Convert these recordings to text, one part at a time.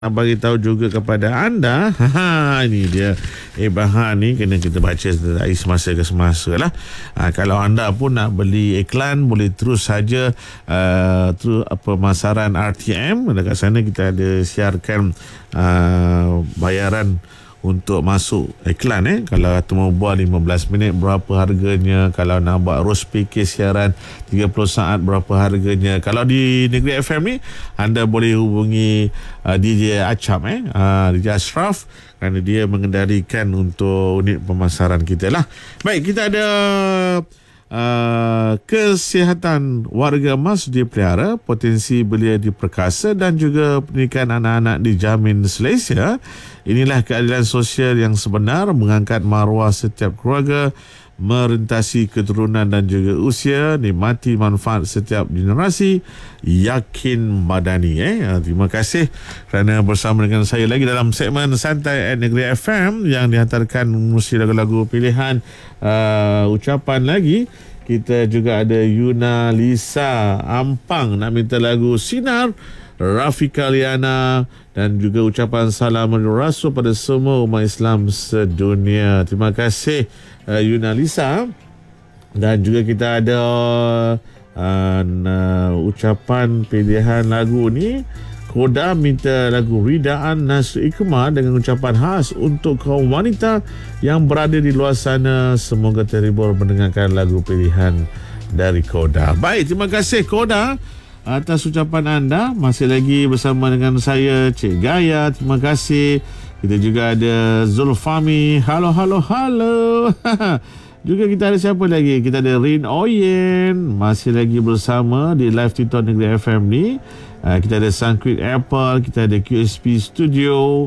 bagi tahu juga kepada anda. Ini dia bahan ni kena kita baca dari semasa ke semasa lah. Kalau anda pun nak beli iklan, boleh terus saja terus pemasaran RTM. Dekat sana kita ada siarkan bayaran untuk masuk iklan. Kalau temu buat 15 minit berapa harganya, kalau nak buat roast PK siaran 30 saat berapa harganya. Kalau di Negeri FM ni anda boleh hubungi DJ Acap DJ Ashraf, kerana dia mengendalikan untuk unit pemasaran kita lah. Baik, kita ada kesihatan warga emas dipelihara, potensi belia diperkasa dan juga pendidikan anak-anak dijamin selesa. Inilah keadilan sosial yang sebenar, mengangkat maruah setiap keluarga, merentasi keturunan dan juga usia, nikmati manfaat setiap generasi, yakin madani. Terima kasih kerana bersama dengan saya lagi dalam segmen Santai at Negeri FM yang dihantarkan mesti lagu-lagu pilihan ucapan lagi. Kita juga ada Yuna Lisa Ampang nak minta lagu Sinar, Rafika Liana, dan juga ucapan salam rasul pada semua umat Islam sedunia. Terima kasih Yuna Lisa. Dan juga kita ada ucapan pilihan lagu ni. Koda minta lagu Ridaan Nasri Ikmah dengan ucapan khas untuk kaum wanita yang berada di luar sana. Semoga terhibur mendengarkan lagu pilihan dari Koda. Baik, terima kasih Koda atas ucapan anda. Masih lagi bersama dengan saya, Cik Gaya. Terima kasih. Kita juga ada Zulfami. Halo. Juga kita ada siapa lagi? Kita ada Rin Oyen. Masih lagi bersama di live TikTok Negeri FM ni. Kita ada Sunquid Apple. Kita ada QSP Studio.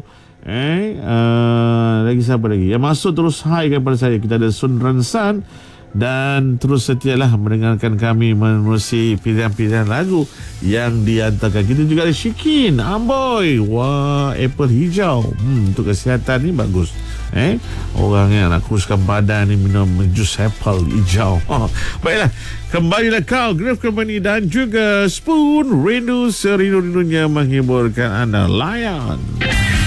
Lagi siapa lagi? Yang masuk terus hai kepada saya. Kita ada Sun Ransan. Dan terus setialah mendengarkan kami menerusi pilihan-pilihan lagu yang dihantarkan. Kita juga ada Shikin Amboy. Wah, apple hijau. Untuk kesihatan ni bagus. Orang yang nak kuruskan badan ni minum jus apple hijau. Baiklah, kembalilah kau Grave Company dan juga Spoon. Rindu serindu-rindunya menghiburkan anda. Layan.